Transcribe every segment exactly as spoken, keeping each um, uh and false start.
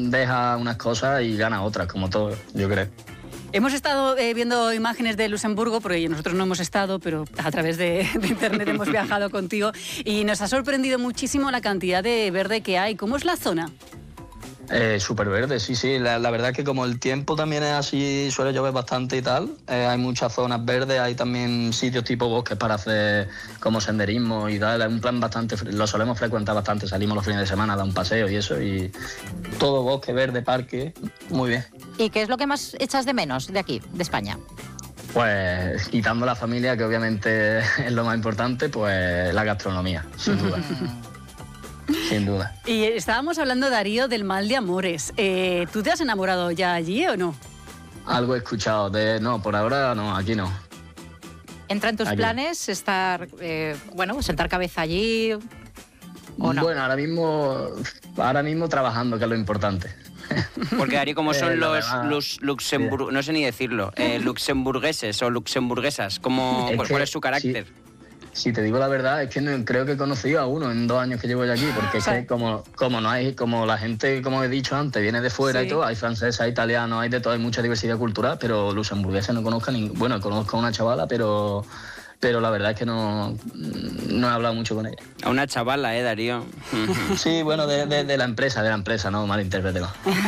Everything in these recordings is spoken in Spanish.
deja unas cosas y gana otras, como todo, yo creo. Hemos estado eh, viendo imágenes de Luxemburgo, porque nosotros no hemos estado, pero a través de, de internet hemos viajado contigo, y nos ha sorprendido muchísimo la cantidad de verde que hay. ¿Cómo es la zona? Eh, súper verde, sí, sí. La, la verdad es que como el tiempo también es así, suele llover bastante y tal, eh, hay muchas zonas verdes, hay también sitios tipo bosques para hacer como senderismo y tal. Es un plan bastante, lo solemos frecuentar bastante, salimos los fines de semana a dar un paseo y eso, y todo bosque, verde, parque, muy bien. ¿Y qué es lo que más echas de menos de aquí, de España? Pues quitando la familia, que obviamente es lo más importante, pues la gastronomía, sin duda. Sin duda. Y estábamos hablando, Darío, del mal de amores. Eh, ¿Tú te has enamorado ya allí o no? Algo he escuchado. De, no, por ahora no, aquí no. ¿Entra en tus aquí. planes estar, eh, bueno, sentar cabeza allí o no? Bueno, ahora mismo, ahora mismo trabajando, que es lo importante. Porque, Darío, como son Eh, los, verdad, los luxemburg... no sé ni decirlo, eh, luxemburgueses o luxemburguesas, ¿cómo, Es ¿cuál que, es su carácter? Si, si te digo la verdad, es que no, creo que he conocido a uno en dos años que llevo yo aquí, porque es que como, como no hay, como la gente, como he dicho antes, viene de fuera, sí, y todo, hay franceses, hay italianos, hay de todo, hay mucha diversidad cultural, pero luxemburgueses no conozco ni, bueno, conozco a una chavala, pero... pero la verdad es que no, no he hablado mucho con ella. A una chavala, ¿eh, Darío? Sí, bueno, de, de, de la empresa, de la empresa, no malinterpretemos.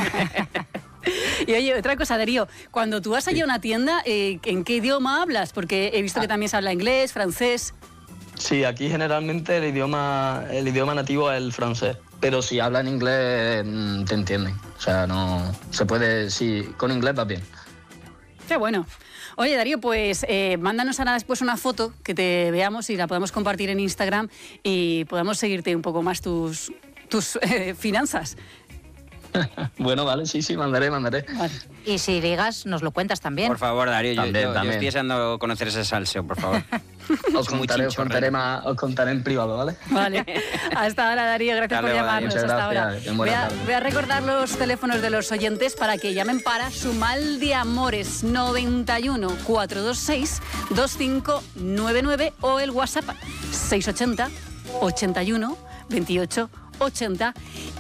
Y oye, otra cosa, Darío, cuando tú vas allí a una tienda, eh, ¿en qué idioma hablas? Porque he visto que también se habla inglés, francés. Sí, aquí generalmente el idioma, el idioma nativo es el francés, pero si hablan inglés te entienden. O sea, no se puede, sí, con inglés va bien. Qué bueno. Oye, Darío, pues eh, mándanos ahora después una foto que te veamos y la podamos compartir en Instagram y podamos seguirte un poco más tus, tus eh, finanzas. Bueno, vale, sí, sí, mandaré, mandaré. Vale. Y si ligas, nos lo cuentas también. Por favor, Darío, yo, también, yo, también. yo estoy deseando conocer ese salseo, por favor. Os contaré, os contaré más, os contaré en privado, ¿vale? Vale. Hasta ahora, Darío, gracias Hasta por luego, llamarnos. Darío. Hasta Muchas ahora. gracias. Voy a, voy a recordar los teléfonos de los oyentes para que llamen para su mal de amores: noventa y uno, cuatrocientos veintiséis, veinticinco noventa y nueve o el WhatsApp seiscientos ochenta, ochenta y uno, veintiocho ochenta.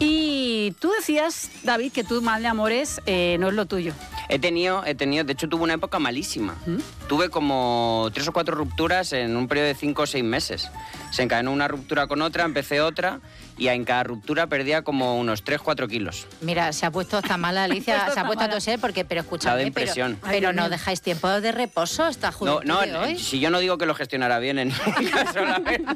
Y tú decías, David, que tu mal de amores eh, no es lo tuyo. He tenido, he tenido, de hecho tuve una época malísima. ¿Mm? Tuve como tres o cuatro rupturas en un periodo de cinco o seis meses. Se encadenó una ruptura con otra, empecé otra y en cada ruptura perdía como unos tres o cuatro kilos. Mira, se ha puesto hasta mala Alicia, se ha puesto a toser porque, pero escúchame, pero, pero no dejáis tiempo de reposo esta juventud no, no, de hoy. Si yo no digo que lo gestionara bien en ningún caso, la verdad.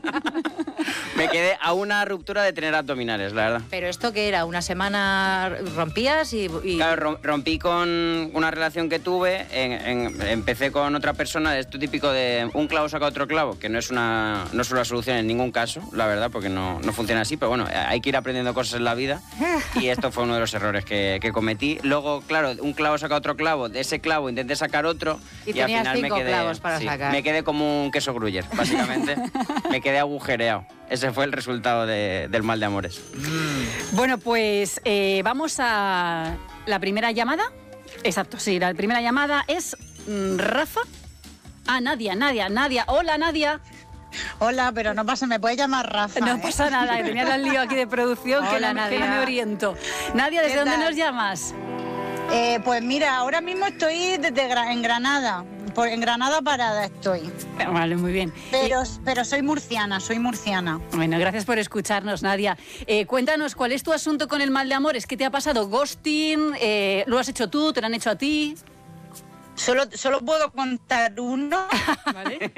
Me quedé a una ruptura de tener abdominales, la verdad. ¿Pero esto qué era? ¿Una semana rompías y...? y... Claro, rompí con una relación que tuve, en, en, empecé con otra persona, esto típico de un clavo saca otro clavo, que no es una, no es una solución en ningún caso, la verdad, porque no, no funciona así, pero bueno, hay que ir aprendiendo cosas en la vida y esto fue uno de los errores que, que cometí. Luego, claro, un clavo saca otro clavo, de ese clavo intenté sacar otro y, y al final me quedé, clavos para sí, sacar. me quedé como un queso gruyer, básicamente. Me quedé agujereado. Ese fue el resultado de, del mal de amores. Mm. Bueno, pues eh, vamos a la primera llamada. Exacto, sí, la primera llamada es mm, Rafa. Ah, Nadia, Nadia, Nadia. Hola, Nadia. Hola, pero no pasa, me puedes llamar Rafa. No ¿eh? pasa nada, que tenía el lío aquí de producción. Hola, que, no, Nadia. que no me oriento. Nadia, ¿desde dónde nos llamas? Eh, pues mira, ahora mismo estoy desde Gra- en Granada. Por, en Granada Parada estoy. Vale, muy bien. Pero, pero soy murciana, soy murciana. Bueno, gracias por escucharnos, Nadia. Eh, cuéntanos, ¿cuál es tu asunto con el mal de amores? ¿Qué te ha pasado? ¿Ghosting? Eh, ¿Lo has hecho tú? ¿Te lo han hecho a ti? Solo, solo puedo contar uno. ¿Vale?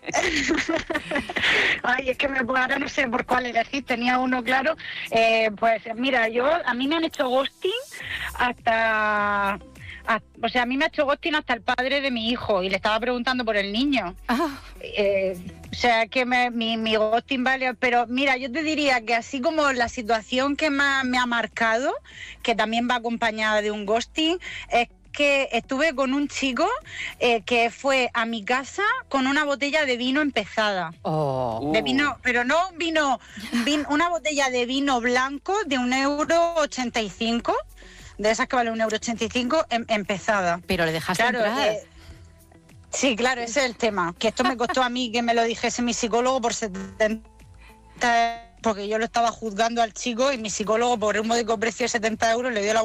Ay, es que me, ahora no sé por cuál elegir, tenía uno claro. Eh, pues mira, yo a mí me han hecho ghosting hasta... A, o sea, a mí me ha hecho ghosting hasta el padre de mi hijo y le estaba preguntando por el niño. Ah. Eh, o sea, que me, mi, mi ghosting vale... Pero mira, yo te diría que así como la situación que más me ha marcado, que también va acompañada de un ghosting, es que estuve con un chico eh, que fue a mi casa con una botella de vino empezada. Oh. De vino, pero no un vino, vin, una botella de vino blanco de un euro ochenta y cinco. De esas que vale un euro ochenta y cinco em, empezada. Pero le dejaste claro, entrar. Eh, sí, claro, ese es el tema. Que esto me costó a mí que me lo dijese mi psicólogo por setenta, porque yo lo estaba juzgando al chico y mi psicólogo por un módico precio de setenta euros le dio la